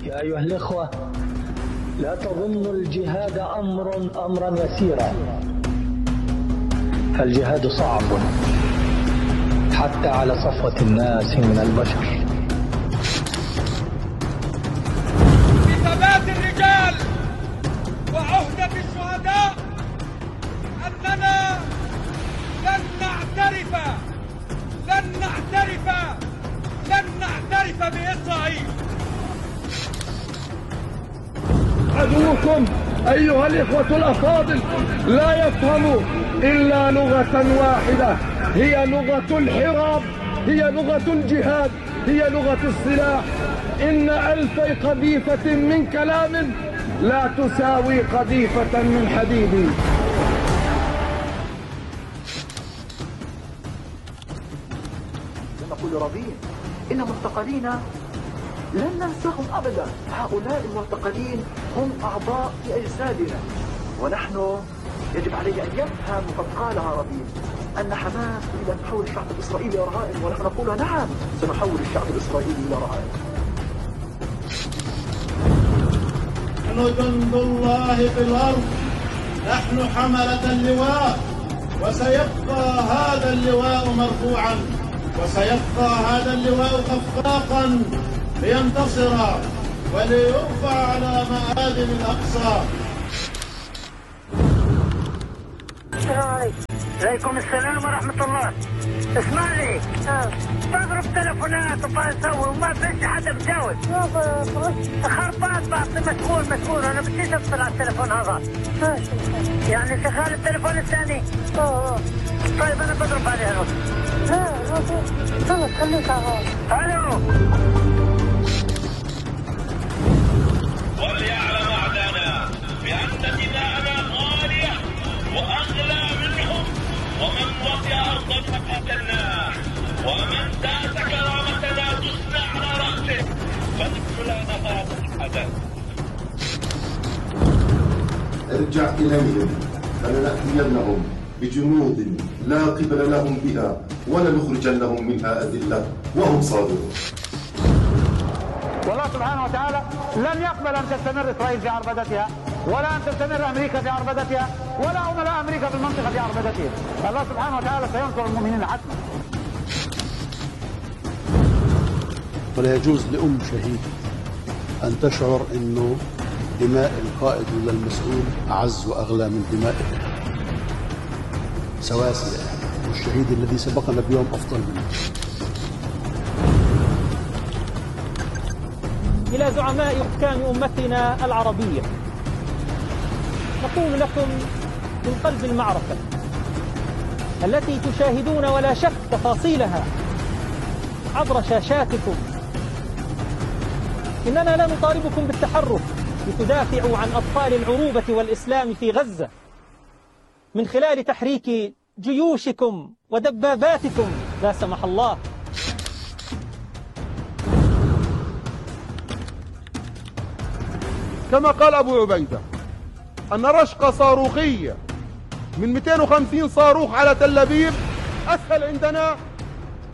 يا أيها الإخوة، لا تظنوا الجهاد أمرا يسيرا، فالجهاد صعب حتى على صفوة الناس من البشر. بثبات الرجال وعهدة الشهداء أننا لن نعترف بإسرائيل. عدوكم أيها الإخوة الأفاضل لا يفهم إلا لغة واحدة، هي لغة الحراب، هي لغة الجهاد، هي لغة السلاح. إن ألف قذيفة من كلام لا تساوي قذيفة من حديد. نقول راضين إن معتقلين لن ننساهم أبدا. هؤلاء المعتقلين هم أعضاء في أجسادنا، ونحن يجب عليه أن يفهم وقد قالها رابين أن حماس تريد أن تحول الشعب الإسرائيلي إلى رهائن، ونحن نقول نعم سنحول الشعب الإسرائيلي إلى رهائن. نحن جند الله في الأرض، نحن حملة اللواء، وسيبقى هذا اللواء مرفوعا، وسيبقى هذا اللواء خفاقا لينتصر وليرفع على مآذن الأقصى. عليكم السلام ورحمة الله. اسمع لي، بضرب تلفونات وبسوي وما فيش حدا بجاوب. خربان بعطي مشغول انا بديش افصل على التلفون هذا. يعني شغال التلفون الثاني. طيب انا بضرب عليه انا. لا خلص خليك الو. وليعلم أعداءنا بأن دماءنا غالية وأغلى منهم، ومن وطئ أرضنا قتلناه، ومن داس كرامتنا تصنع على رأسه، فنحن لا نخاف أحدا. ارجع إليهم فلنأتينهم بجنود لا قبل لهم بها ولنخرجنهم منها أذلة وهم صادقون. والله سبحانه وتعالى لن يقبل أن تستمر إسرائيل في عربدتها، ولا أن تستمر أمريكا في عربدتها، ولا عملاء أمريكا في المنطقة في عربدتها. الله سبحانه وتعالى سينصر المؤمنين حتما. ولا يجوز لأم شهيد أن تشعر أنه دماء القائد ولا المسؤول أعز وأغلى من دماء سواسية، والشهيد الذي سبقنا بيوم أفضل منه. إلى زعماء حكام أمتنا العربية، نقول لكم من قلب المعركة التي تشاهدون ولا شك تفاصيلها عبر شاشاتكم، إننا لا نطالبكم بالتحرك لتدافعوا عن أطفال العروبة والإسلام في غزة من خلال تحريك جيوشكم ودباباتكم لا سمح الله. كما قال أبو عبيدة أن رشقة صاروخية من 250 صاروخ على تل أبيب أسهل عندنا